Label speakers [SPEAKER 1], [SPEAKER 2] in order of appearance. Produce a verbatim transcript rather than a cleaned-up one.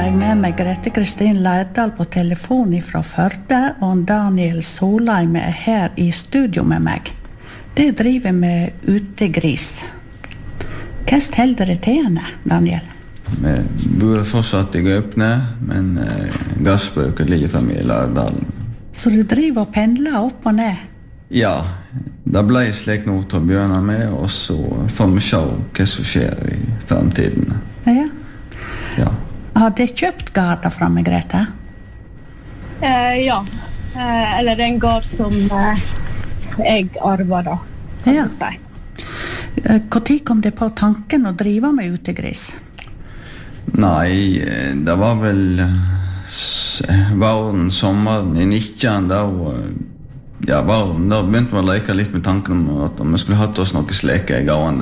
[SPEAKER 1] jeg med meg Grete Kristin Lærdal på telefon fra Førde, og Daniel Solheim er her i studio med meg. Det driver med utegris. Hva holder det til henne, Daniel?
[SPEAKER 2] Vi bor fortsatt i Gaupne, men eh, gassbruket ligger fremme i Lærdalen.
[SPEAKER 1] Så du driver og pendler opp og ned?
[SPEAKER 2] Ja, det ble slik noe til å begynne med, og så får vi se hva som skjer i fremtiden.
[SPEAKER 1] Ja.
[SPEAKER 2] Ja.
[SPEAKER 1] Har de kjøpt garder fra meg, Grete?
[SPEAKER 3] Eh, ja, eh, eller det er en gard som eh, jeg arver da.
[SPEAKER 1] Ja. Hvor tid kom det på tanken å drive med utegris?
[SPEAKER 2] Nei, det var vel våren, sommeren i nitten, da, ja, våren, da begynte vi å leke litt med tanken om at vi skulle hatt oss noe sleke i gående.